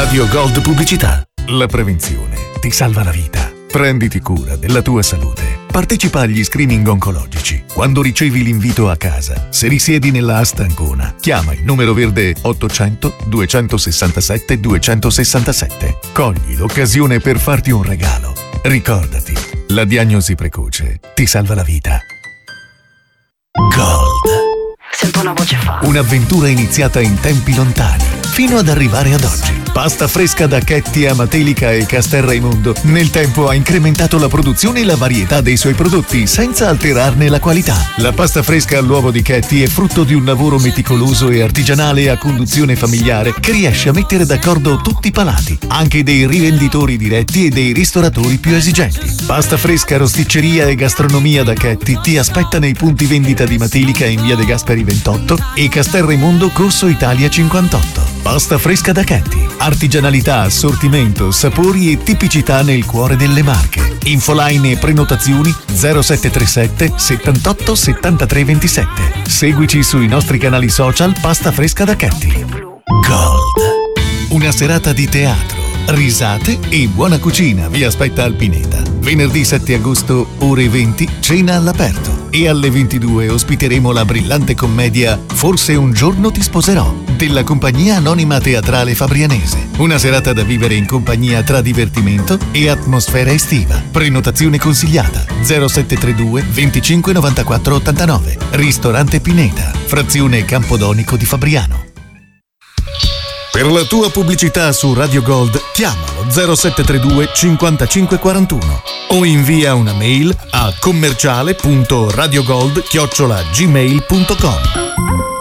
Radio Gold Pubblicità. La prevenzione ti salva la vita. Prenditi cura della tua salute. Partecipa agli screening oncologici. Quando ricevi l'invito a casa, se risiedi nella Asta Ancona, chiama il numero verde 800 267 267. Cogli l'occasione per farti un regalo. Ricordati, la diagnosi precoce ti salva la vita. Gold. Sento una voce fa. Un'avventura iniziata in tempi lontani, fino ad arrivare ad oggi. Pasta fresca da Chetti, Amatelica e Castelraimondo nel tempo ha incrementato la produzione e la varietà dei suoi prodotti senza alterarne la qualità. La pasta fresca all'uovo di Chetti è frutto di un lavoro meticoloso e artigianale a conduzione familiare che riesce a mettere d'accordo tutti i palati, anche dei rivenditori diretti e dei ristoratori più esigenti. Pasta fresca, rosticceria e gastronomia da Chetti ti aspetta nei punti vendita di Matelica in via De Gasperi 28 e Castelraimondo Corso Italia 58. Pasta fresca da Chetti. Artigianalità, assortimento, sapori e tipicità nel cuore delle Marche. Infoline e prenotazioni 0737 78 73 27. Seguici sui nostri canali social Pasta fresca da Chetti. Gold. Una serata di teatro, risate e buona cucina vi aspetta al Pineta. Venerdì 7 agosto, ore 20, cena all'aperto. E alle 22 ospiteremo la brillante commedia Forse un giorno ti sposerò, della compagnia anonima teatrale fabrianese. Una serata da vivere in compagnia tra divertimento e atmosfera estiva. Prenotazione consigliata 0732 25 94 89. Ristorante Pineta, frazione Campodonico di Fabriano. Per la tua pubblicità su Radio Gold chiamalo 0732 55 41 o invia una mail a commerciale.radiogold@gmail.com.